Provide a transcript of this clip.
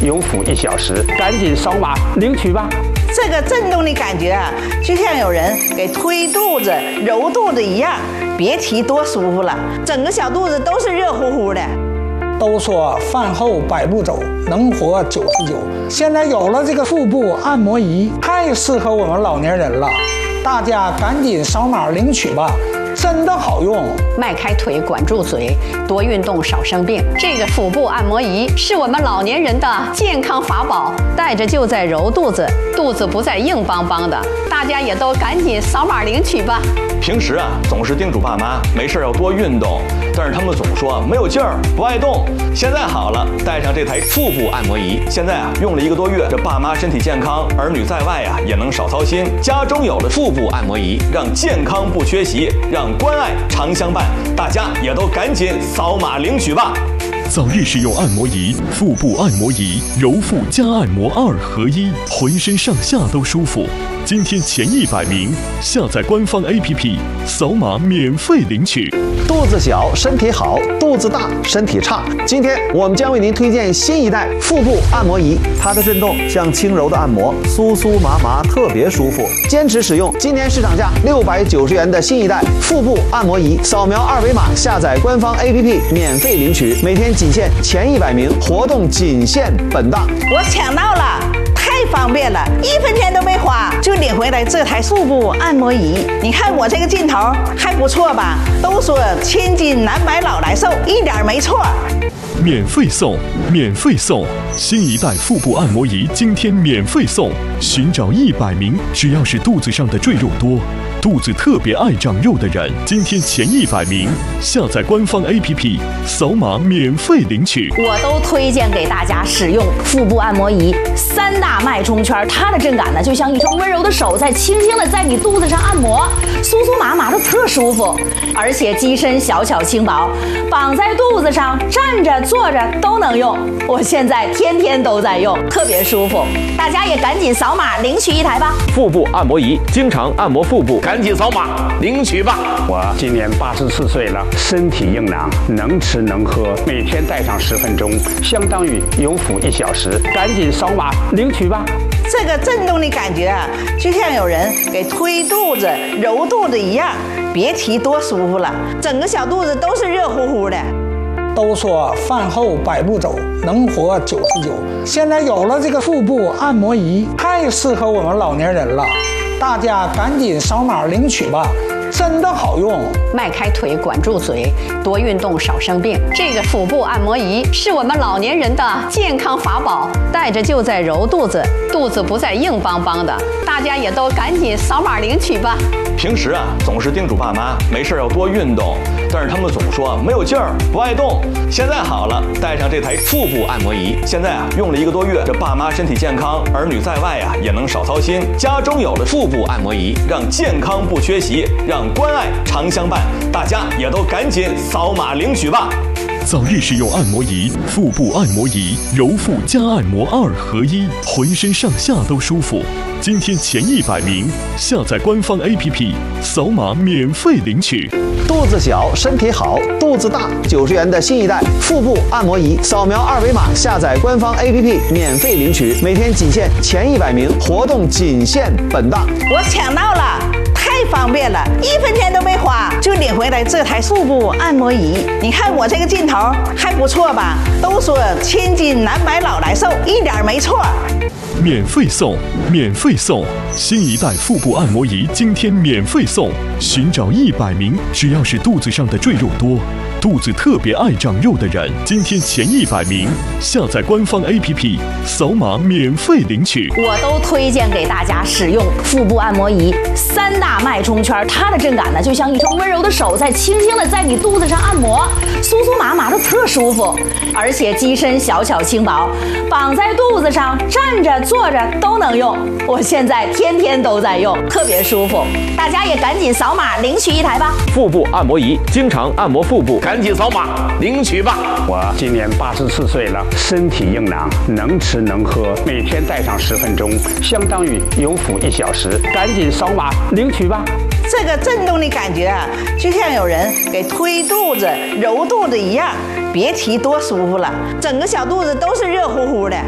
永抚1小时，赶紧扫码领取吧。 这个震动的感觉啊，就像有人给推肚子、揉肚子一样，别提多舒服了，整个小肚子都是热乎乎的。 都说饭后百步走，能活99。现在有了这个腹部按摩仪，太适合我们老年人了，大家赶紧扫码领取吧。真的好用， 迈开腿，管住嘴，多运动，少生病。这个腹部按摩仪是我们老年人的健康法宝，带着就在揉肚子，肚子不再硬邦邦的。大家也都赶紧扫码领取吧。 平时总是叮嘱爸妈没事要多运动，但是他们总说没有劲儿，不爱动。现在好了，带上这台腹部按摩仪，现在用了1个多月，这爸妈身体健康，儿女在外也能少操心。家中有了腹部按摩仪，让健康不缺席，让关爱常相伴。大家也都赶紧扫码领取吧。 早日使用按摩仪，腹部按摩仪，揉腹加按摩2合1，浑身上下都舒服。今天前100名下载官方 APP， 扫码免费领取。 肚子小身体好，肚子大身体差。今天我们将为您推荐新一代腹部按摩仪，它的震动像轻柔的按摩，酥酥麻麻，特别舒服。坚持使用，今年市场价690元的新一代腹部按摩仪，扫描2维码下载官方 APP 免费领取，每天仅限前100名，活动仅限本档。 我抢到了，太方便了，1分钱都没花就领回来这台腹部按摩仪。你看我这个劲头还不错吧？都说千金难买老来瘦，一点没错。 免费送，免费送！新一代腹部按摩仪今天免费送，寻找100名，只要是肚子上的赘肉多，肚子特别爱长肉的人，今天前100名下载官方 APP， 扫码免费领取。 我都推荐给大家使用腹部按摩仪，3大脉冲圈，它的震感呢，就像一双温柔的手在轻轻的在你肚子上按摩，酥酥麻麻的特舒服，而且机身小巧轻薄，绑在肚子上，站着坐着都能用。我现在天天都在用，特别舒服。大家也赶紧扫码领取1台吧。 腹部按摩仪，经常按摩腹部， 赶紧扫码领取吧。 我今年84岁了，身体硬朗，能吃能喝，每天带上10分钟，相当于永抚1小时，赶紧扫码领取吧。 这个震动的感觉啊，就像有人给推肚子、揉肚子一样，别提多舒服了，整个小肚子都是热乎乎的。 都说饭后百步走，能活99。现在有了这个腹部按摩仪，太适合我们老年人了，大家赶紧扫码领取吧。真的好用， 迈开腿，管住嘴，多运动，少生病。这个腹部按摩仪是我们老年人的健康法宝，带着就在揉肚子，肚子不再硬邦邦的。大家也都赶紧扫码领取吧。 平时总是叮嘱爸妈没事要多运动，但是他们总说没有劲儿，不爱动。现在好了，带上这台腹部按摩仪，现在用了1个多月，这爸妈身体健康，儿女在外也能少操心。家中有了腹部按摩仪，让健康不缺席，让关爱常相伴。大家也都赶紧扫码领取吧。 早日使用按摩仪，腹部按摩仪，揉腹加按摩2合1，浑身上下都舒服。今天前100名下载官方 APP， 扫码免费领取。 肚子小身体好，肚子大90元的新一代腹部按摩仪，扫描2维码下载官方 APP 免费领取，每天仅限前100名，活动仅限本档。 我抢到了，太方便了，1分钱都没花就领回来这台腹部按摩仪。你看我这个劲头还不错吧？都说千金难买老来瘦，一点没错。 免费送，免费送！新一代腹部按摩仪今天免费送，寻找100名，只要是肚子上的赘肉多，肚子特别爱长肉的人，今天前100名下载官方 APP， 扫码免费领取。 我都推荐给大家使用腹部按摩仪，3大脉冲圈，它的震感呢，就像一双温柔的手在轻轻的在你肚子上按摩，酥酥麻麻的特舒服，而且机身小巧轻薄，绑在肚子上，站着坐着都能用。我现在天天都在用，特别舒服。大家也赶紧扫码领取1台吧。 腹部按摩仪，经常按摩腹部， 赶紧扫码领取吧。 我今年84岁了，身体硬朗，能吃能喝，每天带上10分钟，相当于永抚1小时，赶紧扫码领取吧。 这个震动的感觉啊，就像有人给推肚子、揉肚子一样，别提多舒服了，整个小肚子都是热乎乎的。